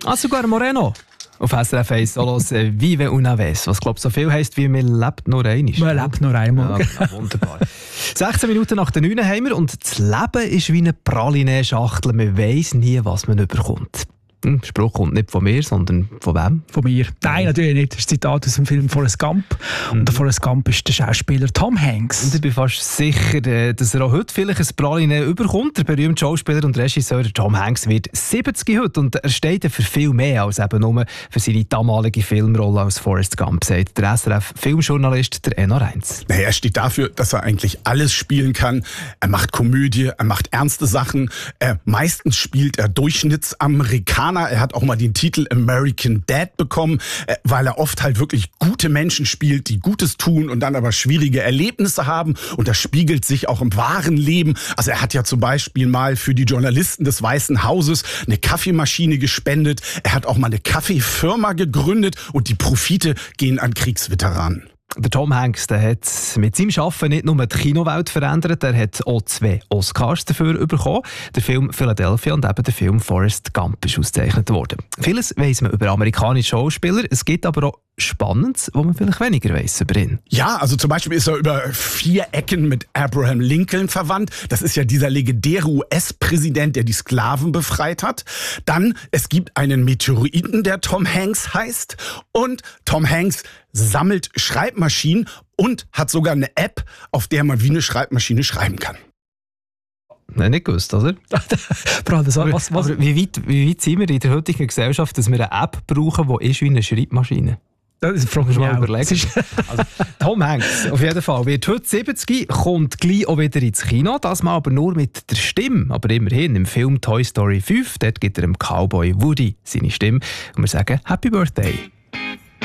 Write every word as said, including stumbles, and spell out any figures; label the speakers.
Speaker 1: Ah, sogar Moreno. Auf S R F eins Solos äh, Vive una vez, was glaube so viel heisst wie «Man lebt nur einmal».
Speaker 2: Man lebt nur einmal.
Speaker 1: Ja, wunderbar. sechzehn Minuten nach der neun haben wir und das Leben ist wie eine Praline-Schachtel. Man weiss nie, was man überkommt. Der Spruch kommt nicht von mir, sondern von wem?
Speaker 2: Von mir. Nein, natürlich nicht. Das ist ein Zitat aus dem Film Forrest Gump. Mhm. Und der Forrest Gump ist der Schauspieler Tom Hanks.
Speaker 1: Und ich bin fast sicher, dass er auch heute vielleicht ein Praline überkommt. Der berühmte Schauspieler und Regisseur Tom Hanks wird siebzig heute und er steht für viel mehr als eben nur für seine damalige Filmrolle als Forrest Gump, sagt der S R F-Filmjournalist der Enno Reins.
Speaker 3: Naja, er steht dafür, dass er eigentlich alles spielen kann. Er macht Komödie, er macht ernste Sachen. Er, meistens spielt er Durchschnittsamerikaner. Er hat auch mal den Titel American Dad bekommen, weil er oft halt wirklich gute Menschen spielt, die Gutes tun und dann aber schwierige Erlebnisse haben. Und das spiegelt sich auch im wahren Leben. Also er hat ja zum Beispiel mal für die Journalisten des Weißen Hauses eine Kaffeemaschine gespendet. Er hat auch mal eine Kaffeefirma gegründet und die Profite gehen an Kriegsveteranen.
Speaker 1: Der Tom Hanks der hat mit seinem Arbeiten nicht nur die Kinowelt verändert, er hat auch zwei Oscars dafür bekommen. Der Film Philadelphia und eben der Film Forrest Gump ist ausgezeichnet worden. Vieles weiss man über amerikanische Schauspieler, es gibt aber auch Spannendes, wo man vielleicht weniger weiss über ihn.
Speaker 3: Ja, also zum Beispiel ist er über vier Ecken mit Abraham Lincoln verwandt. Das ist ja dieser legendäre U S-Präsident, der die Sklaven befreit hat. Dann, es gibt einen Meteoriten, der Tom Hanks heißt. Und Tom Hanks sammelt Schreibmaschinen und hat sogar eine App, auf der man wie eine Schreibmaschine schreiben kann.
Speaker 1: Nein, nicht gewusst, oder?
Speaker 2: was, was, was?
Speaker 1: Aber wie weit, wie weit sind wir in der heutigen Gesellschaft, dass wir eine App brauchen, die ist wie eine Schreibmaschine?
Speaker 2: Das frage ich mal
Speaker 1: überlegen. Also, Tom Hanks, auf jeden Fall, wird heute siebzig, kommt gleich auch wieder ins Kino, das mal aber nur mit der Stimme. Aber immerhin im Film Toy Story fünf, dort gibt er dem Cowboy Woody seine Stimme. Und wir sagen Happy Birthday.